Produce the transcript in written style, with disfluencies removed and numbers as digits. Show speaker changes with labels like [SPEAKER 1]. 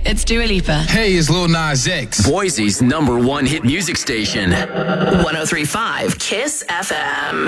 [SPEAKER 1] it's Dua Lipa.
[SPEAKER 2] Hey, it's Lil Nas X.
[SPEAKER 3] Boise's #1 hit music station.
[SPEAKER 4] 103.5 Kiss FM.